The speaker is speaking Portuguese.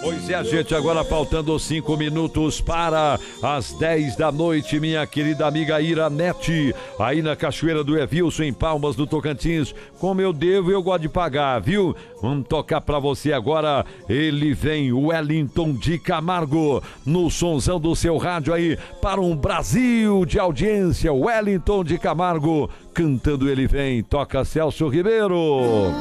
Pois é, gente, agora faltando 5 minutos para as 10 da noite, minha querida amiga Ira Nete, aí na Cachoeira do Evilson, em Palmas do Tocantins. Como eu devo, eu gosto de pagar, viu? Vamos tocar pra você agora. Ele vem, Wellington de Camargo, no sonzão do seu rádio aí, para um Brasil de audiência. Wellington de Camargo, cantando Ele Vem. Toca Celso Ribeiro.